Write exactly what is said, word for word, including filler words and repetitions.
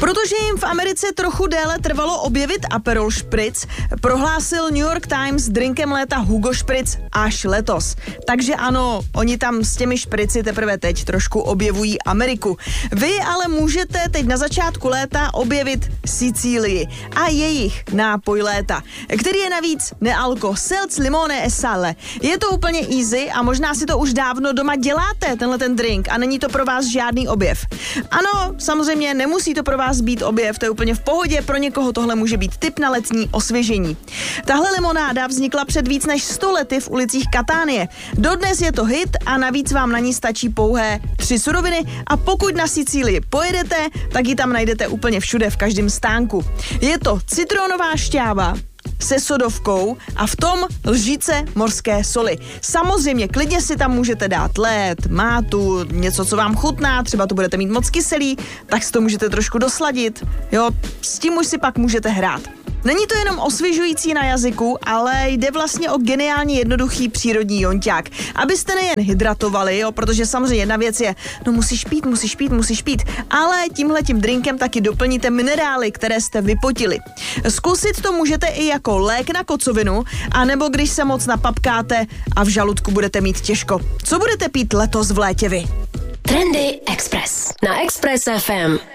Protože jim v Americe trochu déle trvalo objevit Aperol Spritz, prohlásil New York Times drinkem léta Hugo Spritz až letos. Takže ano, oni tam s těmi šprici teprve teď trošku objevují Ameriku. Vy ale můžete teď na začátku léta objevit Sicílii a jejich nápoj léta, který je navíc nealko, seltz, limone e sale. Je to úplně easy a možná si to už dávno doma děláte, tenhle ten drink, a není to pro vás žádný objev. Ano, samozřejmě nemusí to pro vás být objev, to je úplně v pohodě, pro někoho tohle může být tip na letní osvěžení. Tahle limonáda vznikla před víc než sto lety v ulicích Katánie. Dodnes je to hit a navíc vám na ní stačí pouhé tři suroviny a pokud na Sicílii pojedete, tak ji tam najdete úplně všude, v každém stánku. Je to citronová šťáva se sodovkou a v tom lžice morské soli. Samozřejmě klidně si tam můžete dát led, mátu, něco, co vám chutná, třeba to budete mít moc kyselý, tak si to můžete trošku dosladit. Jo, s tím už si pak můžete hrát. Není to jenom osvěžující na jazyku, ale jde vlastně o geniálně jednoduchý přírodní jonťák. Abyste nejen hydratovali, jo, protože samozřejmě jedna věc je, no musíš pít, musíš pít, musíš pít, ale tímhletím drinkem taky doplníte minerály, které jste vypotili. Zkusit to můžete i jako lék na kocovinu, anebo když se moc napapkáte a v žaludku budete mít těžko. Co budete pít letos v létě vy? Trendy Express na Express F M.